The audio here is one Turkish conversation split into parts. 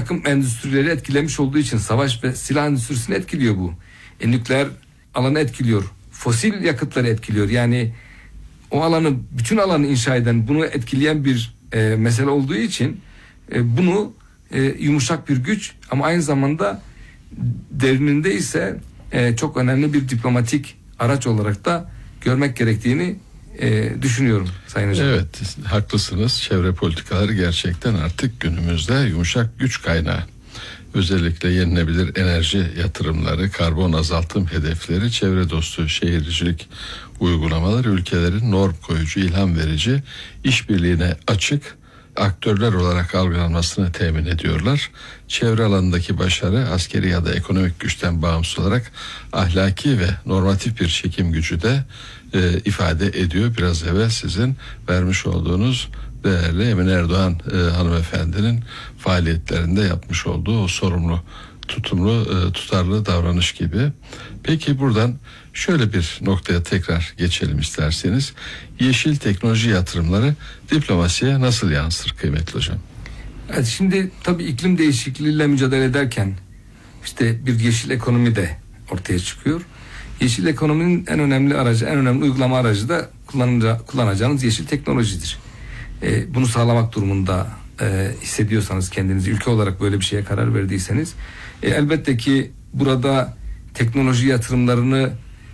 takım endüstrileri etkilemiş olduğu için savaş ve silah endüstrisini etkiliyor bu. Nükleer alanı etkiliyor. Fosil yakıtları etkiliyor. Yani o alanı, bütün alanı inşa eden, bunu etkileyen bir mesele olduğu için bunu yumuşak bir güç ama aynı zamanda derininde ise çok önemli bir diplomatik araç olarak da görmek gerektiğini düşünüyorum Sayın Hocam. Evet, haklısınız. Çevre politikaları gerçekten artık günümüzde yumuşak güç kaynağı. Özellikle yenilenebilir enerji yatırımları, karbon azaltım hedefleri, çevre dostu şehircilik uygulamaları ülkelerin norm koyucu, ilham verici, işbirliğine açık aktörler olarak algılanmasını temin ediyorlar. Çevre alanındaki başarı askeri ya da ekonomik güçten bağımsız olarak ahlaki ve normatif bir çekim gücü de ifade ediyor. Biraz evvel sizin vermiş olduğunuz değerli Emine Erdoğan hanımefendinin faaliyetlerinde yapmış olduğu o sorumlu, tutumlu, tutarlı davranış gibi. Peki buradan şöyle bir noktaya tekrar geçelim isterseniz. Yeşil teknoloji yatırımları diplomasiye nasıl yansır kıymetli hocam? Evet, şimdi tabii iklim değişikliğiyle mücadele ederken işte bir yeşil ekonomi de ortaya çıkıyor. Yeşil ekonominin en önemli aracı, en önemli uygulama aracı da kullanacağınız yeşil teknolojidir. Bunu sağlamak durumunda hissediyorsanız kendinizi, ülke olarak böyle bir şeye karar verdiyseniz elbette ki burada teknoloji yatırımlarını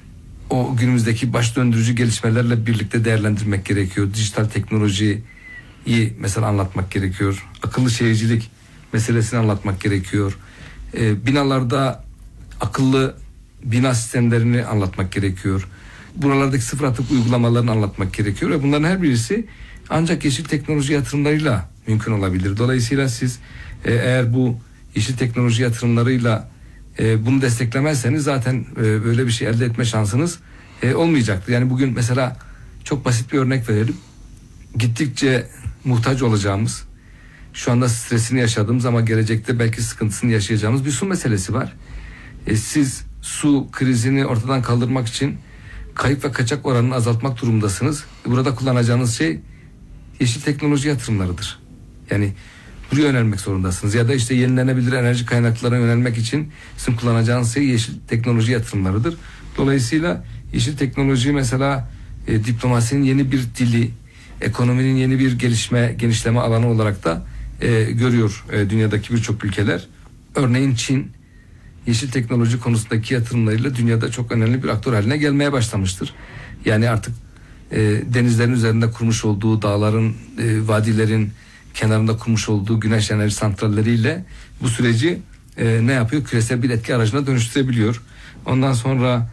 o günümüzdeki baş döndürücü gelişmelerle birlikte değerlendirmek gerekiyor. Dijital teknolojiyi mesela anlatmak gerekiyor. Akıllı şehircilik meselesini anlatmak gerekiyor. Binalarda akıllı bina sistemlerini anlatmak gerekiyor. Buralardaki sıfır atık uygulamalarını anlatmak gerekiyor ve bunların her birisi ancak yeşil teknoloji yatırımlarıyla mümkün olabilir. Dolayısıyla siz eğer bu yeşil teknoloji yatırımlarıyla bunu desteklemezseniz zaten böyle bir şey elde etme şansınız olmayacaktır. Yani bugün mesela çok basit bir örnek verelim. Gittikçe muhtaç olacağımız, şu anda stresini yaşadığımız ama gelecekte belki sıkıntısını yaşayacağımız bir su meselesi var. Siz su krizini ortadan kaldırmak için kayıp ve kaçak oranını azaltmak durumundasınız. Burada kullanacağınız şey yeşil teknoloji yatırımlarıdır. Yani buraya yönelmek zorundasınız. Ya da işte yenilenebilir enerji kaynaklarına yönelmek için sizin kullanacağınız şey yeşil teknoloji yatırımlarıdır. Dolayısıyla yeşil teknoloji mesela diplomasinin yeni bir dili, ekonominin yeni bir genişleme alanı olarak da görüyor dünyadaki birçok ülkeler. Örneğin Çin yeşil teknoloji konusundaki yatırımlarıyla dünyada çok önemli bir aktör haline gelmeye başlamıştır. Yani artık denizlerin üzerinde kurmuş olduğu dağların, vadilerin kenarında kurmuş olduğu güneş enerji santralleriyle bu süreci ne yapıyor? Küresel bir etki aracına dönüştürebiliyor. Ondan sonra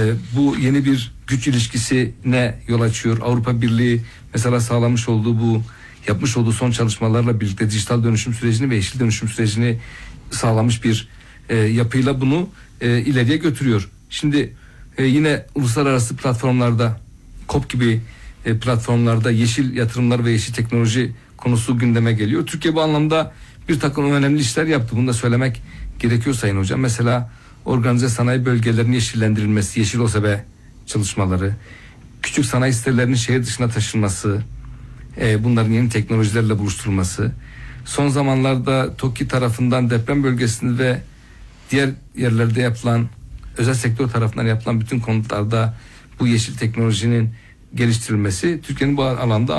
bu yeni bir güç ilişkisine yol açıyor. Avrupa Birliği mesela sağlamış olduğu yapmış olduğu son çalışmalarla birlikte dijital dönüşüm sürecini ve yeşil dönüşüm sürecini sağlamış bir yapıyla bunu ileriye götürüyor. Şimdi yine uluslararası platformlarda, COP gibi platformlarda yeşil yatırımlar ve yeşil teknoloji konusu gündeme geliyor. Türkiye bu anlamda bir takım önemli işler yaptı. Bunu da söylemek gerekiyor Sayın Hocam. Mesela organize sanayi bölgelerinin yeşillendirilmesi, yeşil OSB çalışmaları, küçük sanayi sitelerinin şehir dışına taşınması, bunların yeni teknolojilerle buluşturulması, son zamanlarda TOKİ tarafından deprem bölgesinde ve diğer yerlerde yapılan, özel sektör tarafından yapılan bütün konutlarda bu yeşil teknolojinin geliştirilmesi Türkiye'nin bu alanda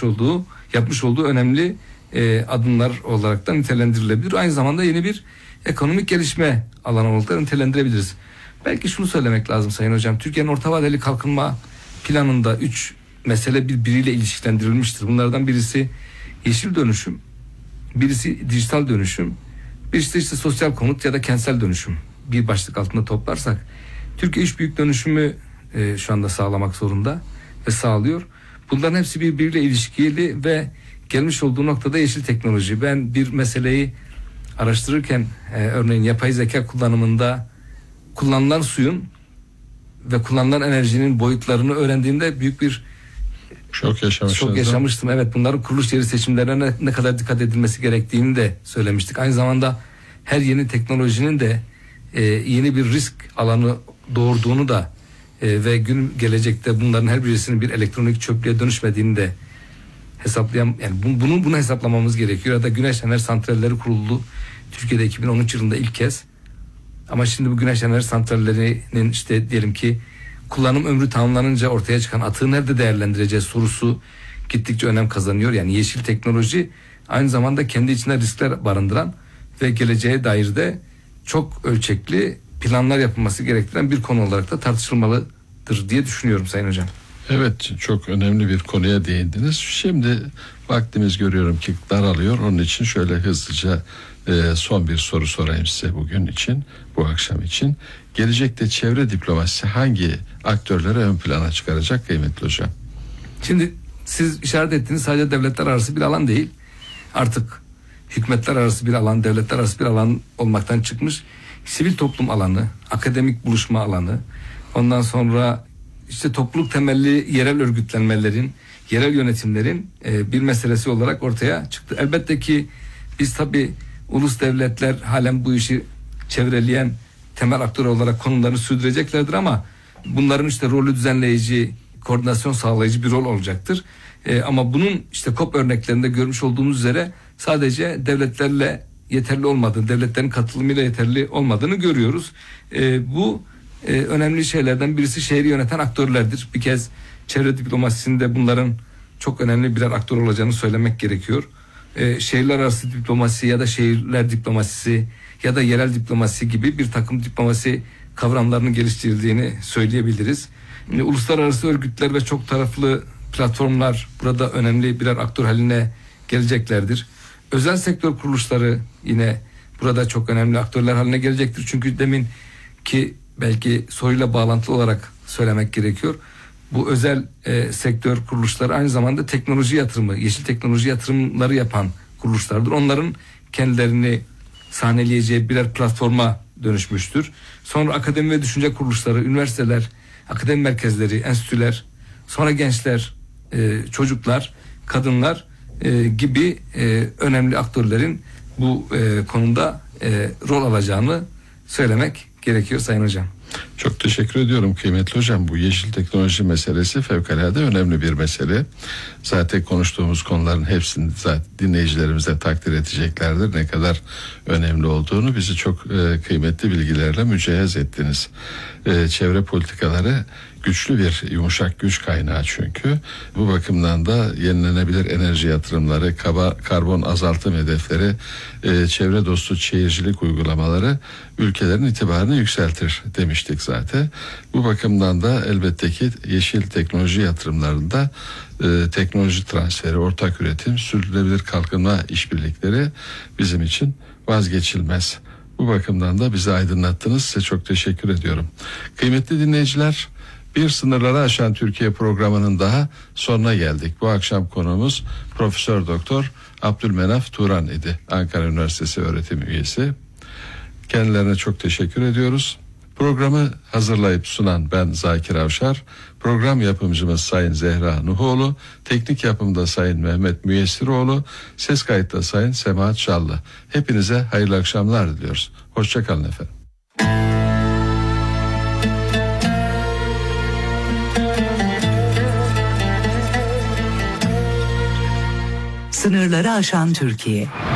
yapmış olduğu önemli adımlar olarak da nitelendirilebilir. Aynı zamanda yeni bir ekonomik gelişme alanı olarak da nitelendirebiliriz. Belki şunu söylemek lazım Sayın Hocam. Türkiye'nin orta vadeli kalkınma planında 3 mesele birbiriyle ilişkilendirilmiştir. Bunlardan birisi yeşil dönüşüm, birisi dijital dönüşüm, birisi de işte sosyal konut ya da kentsel dönüşüm. Bir başlık altında toplarsak Türkiye 3 büyük dönüşümü şu anda sağlamak zorunda ve sağlıyor. Bunların hepsi birbiriyle ilişkili ve gelmiş olduğu noktada yeşil teknoloji. Ben bir meseleyi araştırırken örneğin yapay zeka kullanımında kullanılan suyun ve kullanılan enerjinin boyutlarını öğrendiğimde büyük bir şok yaşamıştım. Evet, bunların kuruluş yeri seçimlerine ne kadar dikkat edilmesi gerektiğini de söylemiştik. Aynı zamanda her yeni teknolojinin de yeni bir risk alanı doğurduğunu da ve gelecekte bunların her birisinin bir elektronik çöplüğe dönüşmediğini de bunu hesaplamamız gerekiyor. Ya da güneş enerji santralleri kuruldu. Türkiye'de 2013 yılında ilk kez. Ama şimdi bu güneş enerji santrallerinin işte diyelim ki kullanım ömrü tamamlanınca ortaya çıkan atığı nerede değerlendireceğiz sorusu gittikçe önem kazanıyor. Yani yeşil teknoloji aynı zamanda kendi içinde riskler barındıran ve geleceğe dair de çok ölçekli planlar yapılması gerektiren bir konu olarak da tartışılmalıdır diye düşünüyorum Sayın Hocam. Evet, çok önemli bir konuya değindiniz. Şimdi vaktimiz görüyorum ki daralıyor. Onun için şöyle hızlıca son bir soru sorayım size bugün için, bu akşam için. Gelecekte çevre diplomasisi hangi aktörleri ön plana çıkaracak kıymetli hocam? Şimdi siz işaret ettiğiniz sadece devletler arası bir alan değil. Artık hükümetler arası bir alan, devletler arası bir alan olmaktan çıkmış. Sivil toplum alanı, akademik buluşma alanı, ondan sonra işte topluluk temelli yerel örgütlenmelerin, yerel yönetimlerin bir meselesi olarak ortaya çıktı. Elbette ki biz tabii ulus devletler halen bu işi çevreleyen temel aktör olarak konularını sürdüreceklerdir ama bunların işte rolü düzenleyici, koordinasyon sağlayıcı bir rol olacaktır. Ama bunun işte COP örneklerinde görmüş olduğumuz üzere sadece devletlerle yeterli olmadığını, devletlerin katılımıyla yeterli olmadığını görüyoruz. Bu önemli şeylerden birisi şehri yöneten aktörlerdir. Bir kez çevre diplomasisinde bunların çok önemli birer aktör olacağını söylemek gerekiyor. Şehirler arası diplomasi ya da şehirler diplomasisi ya da yerel diplomasi gibi bir takım diplomasi kavramlarının geliştirildiğini söyleyebiliriz. Uluslararası örgütler ve çok taraflı platformlar burada önemli birer aktör haline geleceklerdir. Özel sektör kuruluşları yine burada çok önemli aktörler haline gelecektir. Çünkü demin ki belki soruyla bağlantılı olarak söylemek gerekiyor. Bu özel sektör kuruluşları aynı zamanda teknoloji yatırımı, yeşil teknoloji yatırımları yapan kuruluşlardır. Onların kendilerini sahneleyeceği birer platforma dönüşmüştür. Sonra akademi ve düşünce kuruluşları, üniversiteler, akademi merkezleri, enstitüler, sonra gençler, çocuklar, kadınlar gibi önemli aktörlerin bu konuda rol alacağını söylemek gerekiyor Sayın Hocam. Çok teşekkür ediyorum kıymetli hocam. Bu yeşil teknoloji meselesi fevkalade önemli bir mesele. Zaten konuştuğumuz konuların hepsini zaten dinleyicilerimiz de takdir edeceklerdir. Ne kadar önemli olduğunu bizi çok kıymetli bilgilerle mücehhez ettiniz. Çevre politikaları güçlü bir yumuşak güç kaynağı çünkü. Bu bakımdan da yenilenebilir enerji yatırımları, karbon azaltım hedefleri, çevre dostu şehircilik uygulamaları ülkelerin itibarını yükseltir demiştik zaten. Bu bakımdan da elbette ki yeşil teknoloji yatırımlarında teknoloji transferi, ortak üretim, sürdürülebilir kalkınma işbirlikleri bizim için vazgeçilmez. Bu bakımdan da bizi aydınlattınız. Size çok teşekkür ediyorum. Kıymetli dinleyiciler, Bir Sınırları Aşan Türkiye programının daha sonuna geldik. Bu akşam konuğumuz Profesör Doktor Abdülmenaf Turan idi. Ankara Üniversitesi öğretim üyesi. Kendilerine çok teşekkür ediyoruz. Programı hazırlayıp sunan ben Zakir Avşar. Program yapımcımız Sayın Zehra Nuhoğlu. Teknik yapımda Sayın Mehmet Müyessiroğlu. Ses kayıtta Sayın Semahat Şallı. Hepinize hayırlı akşamlar diliyoruz. Hoşça kalın efendim. Sınırları aşan Türkiye.